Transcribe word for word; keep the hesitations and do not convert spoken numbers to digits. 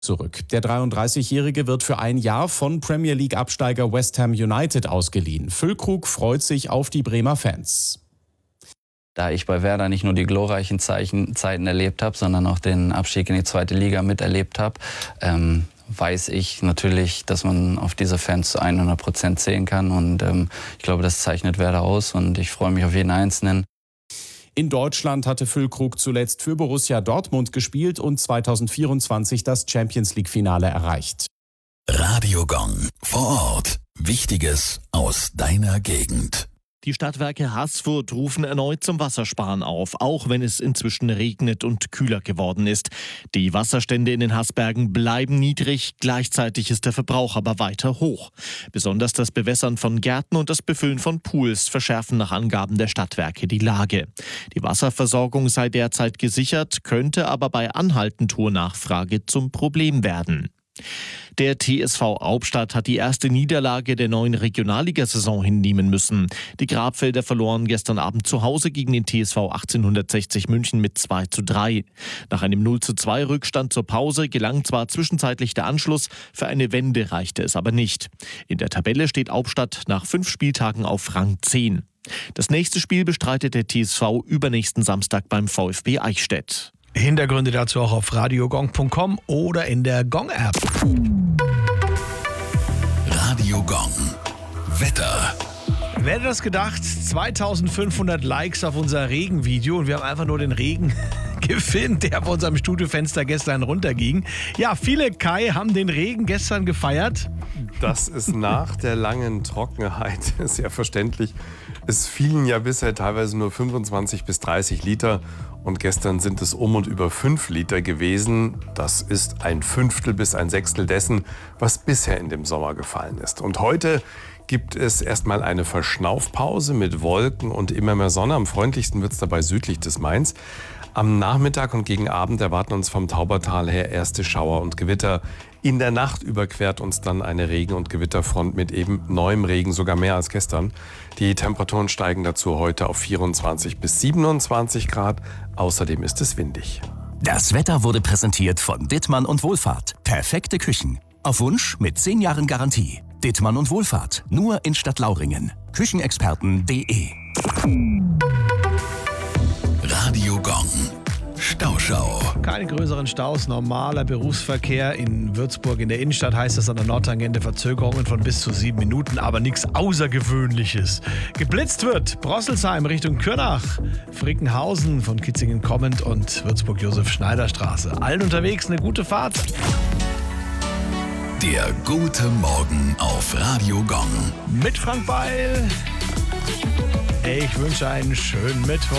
Zurück. Der dreiunddreißigjährige wird für ein Jahr von Premier League-Absteiger West Ham United ausgeliehen. Füllkrug freut sich auf die Bremer Fans. Da ich bei Werder nicht nur die glorreichen Zeichen, Zeiten erlebt habe, sondern auch den Abstieg in die zweite Liga miterlebt habe, ähm, weiß ich natürlich, dass man auf diese Fans zu hundert Prozent zählen kann. Und ähm, ich glaube, das zeichnet Werder aus und ich freue mich auf jeden Einzelnen. In Deutschland hatte Füllkrug zuletzt für Borussia Dortmund gespielt und zweitausendvierundzwanzig das Champions-League-Finale erreicht. Radio Gong vor Ort. Wichtiges aus deiner Gegend. Die Stadtwerke Haßfurt rufen erneut zum Wassersparen auf, auch wenn es inzwischen regnet und kühler geworden ist. Die Wasserstände in den Haßbergen bleiben niedrig, gleichzeitig ist der Verbrauch aber weiter hoch. Besonders das Bewässern von Gärten und das Befüllen von Pools verschärfen nach Angaben der Stadtwerke die Lage. Die Wasserversorgung sei derzeit gesichert, könnte aber bei anhaltend hoher Nachfrage zum Problem werden. Der T S V Hauptstadt hat die erste Niederlage der neuen Regionalligasaison hinnehmen müssen. Die Grabfelder verloren gestern Abend zu Hause gegen den T S V achtzehnhundertsechzig München mit zwei zu drei. Nach einem null zu zwei Rückstand zur Pause gelang zwar zwischenzeitlich der Anschluss, für eine Wende reichte es aber nicht. In der Tabelle steht Hauptstadt nach fünf Spieltagen auf Rang zehn. Das nächste Spiel bestreitet der T S V übernächsten Samstag beim VfB Eichstätt. Hintergründe dazu auch auf radiogong punkt com oder in der Gong-App. Radio Gong. Wetter. Wer hätte das gedacht? zweitausendfünfhundert Likes auf unser Regenvideo und wir haben einfach nur den Regen gefilmt, der vor unserem Studiofenster gestern runterging. Ja, viele, Kai, haben den Regen gestern gefeiert. Das ist nach der langen Trockenheit sehr verständlich. Es fielen ja bisher teilweise nur fünfundzwanzig bis dreißig Liter und gestern sind es um und über fünf Liter gewesen. Das ist ein Fünftel bis ein Sechstel dessen, was bisher in dem Sommer gefallen ist. Und heute gibt es erstmal eine Verschnaufpause mit Wolken und immer mehr Sonne. Am freundlichsten wird es dabei südlich des Mains. Am Nachmittag und gegen Abend erwarten uns vom Taubertal her erste Schauer und Gewitter. In der Nacht überquert uns dann eine Regen- und Gewitterfront mit eben neuem Regen, sogar mehr als gestern. Die Temperaturen steigen dazu heute auf vierundzwanzig bis siebenundzwanzig Grad. Außerdem ist es windig. Das Wetter wurde präsentiert von Dittmann und Wohlfahrt. Perfekte Küchen. Auf Wunsch mit zehn Jahren Garantie. Dittmann und Wohlfahrt. Nur in Stadtlauringen. Küchenexperten punkt de. Radio Gong. Stauschau. Keine größeren Staus, normaler Berufsverkehr. In Würzburg in der Innenstadt heißt es an der Nordtangente Verzögerungen von bis zu sieben Minuten, aber nichts Außergewöhnliches. Geblitzt wird Brosselsheim Richtung Kürnach, Frickenhausen von Kitzingen kommend und Würzburg-Josef-Schneider-Straße. Allen unterwegs eine gute Fahrt. Der gute Morgen auf Radio Gong. Mit Frank Beil. Ich wünsche einen schönen Mittwoch.